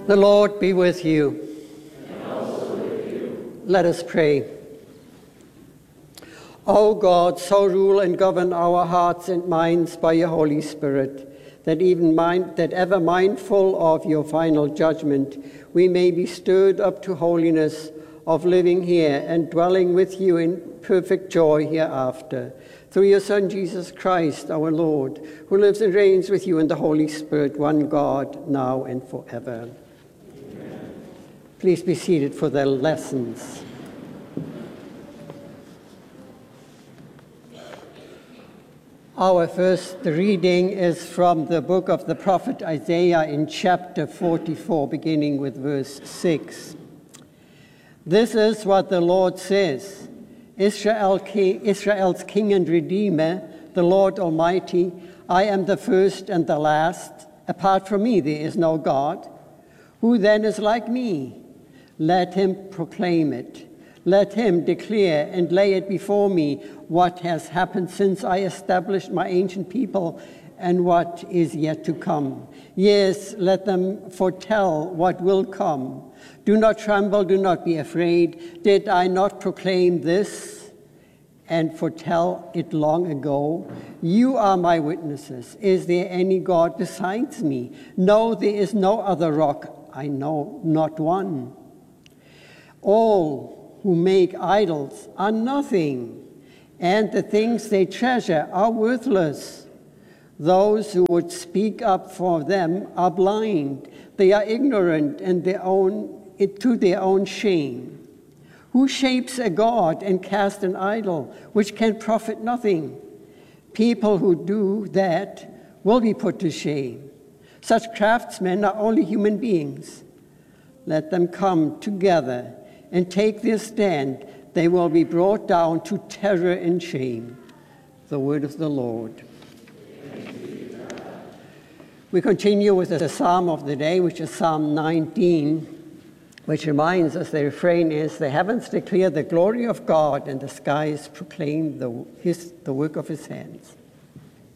The Lord be with you. And also with you. Let us pray. O God, so rule and govern our hearts and minds by your Holy Spirit, that ever mindful of your final judgment, we may be stirred up to holiness of living here and dwelling with you in perfect joy hereafter. Through your Son, Jesus Christ, our Lord, who lives and reigns with you in the Holy Spirit, one God, now and forever. Amen. Please be seated for the lessons. Our first reading is from the book of the prophet Isaiah in chapter 44, beginning with verse 6. This is what the Lord says, Israel's King and Redeemer, the Lord Almighty, I am the first and the last. Apart from me there is no God. Who then is like me? Let him proclaim it. Let him declare and lay it before me what has happened since I established my ancient people and what is yet to come. Yes, let them foretell what will come. Do not tremble, do not be afraid. Did I not proclaim this and foretell it long ago? You are my witnesses. Is there any God besides me? No, there is no other rock. I know not one. All who make idols are nothing, and the things they treasure are worthless. Those who would speak up for them are blind. They are ignorant and to their own shame. Who shapes a god and casts an idol which can profit nothing? People who do that will be put to shame. Such craftsmen are only human beings. Let them come together and take their stand. They will be brought down to terror and shame. The word of the Lord. We continue with the psalm of the day, which is Psalm 19, which reminds us the refrain is, the heavens declare the glory of God and the skies proclaim the work of his hands.